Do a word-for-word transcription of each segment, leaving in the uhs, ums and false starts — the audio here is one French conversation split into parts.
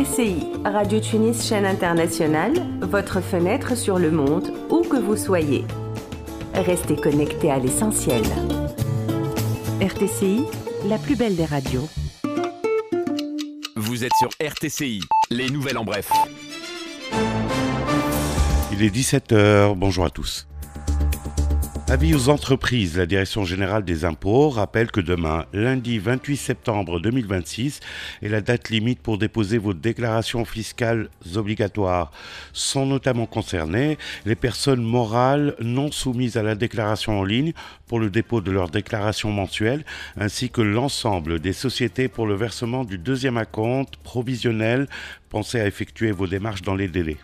T C I, Radio Tunis chaîne internationale, votre fenêtre sur le monde, où que vous soyez. Restez connectés à l'essentiel. R T C I, la plus belle des radios. Vous êtes sur R T C I, les nouvelles en bref. Il est dix-sept heures, bonjour à tous. Avis aux entreprises, la Direction générale des impôts rappelle que demain, lundi vingt-huit septembre deux mille vingt-six, est la date limite pour déposer vos déclarations fiscales obligatoires. Sont notamment concernées les personnes morales non soumises à la déclaration en ligne pour le dépôt de leur déclaration mensuelle, ainsi que l'ensemble des sociétés pour le versement du deuxième acompte provisionnel. Pensez à effectuer vos démarches dans les délais.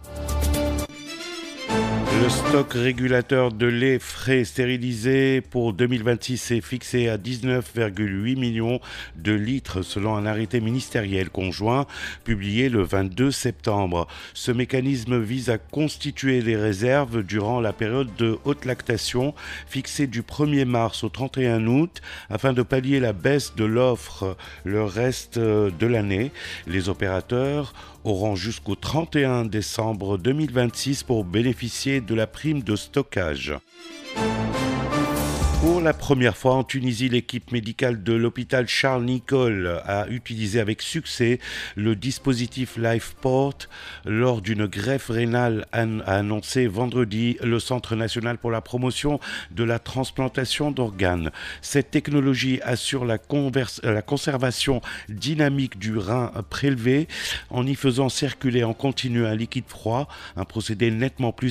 Le stock régulateur de lait frais stérilisé pour deux mille vingt-six est fixé à dix-neuf virgule huit millions de litres selon un arrêté ministériel conjoint publié le vingt-deux septembre. Ce mécanisme vise à constituer les réserves durant la période de haute lactation fixée du premier mars au trente et un août afin de pallier la baisse de l'offre le reste de l'année. Les opérateurs auront jusqu'au trente et un décembre deux mille vingt-six pour bénéficier de la prime de stockage. Pour la première fois en Tunisie, l'équipe médicale de l'hôpital Charles Nicolle a utilisé avec succès le dispositif LifePort lors d'une greffe rénale, a annoncé vendredi le Centre national pour la promotion de la transplantation d'organes. Cette technologie assure la, converse, la conservation dynamique du rein prélevé en y faisant circuler en continu un liquide froid, un procédé nettement plus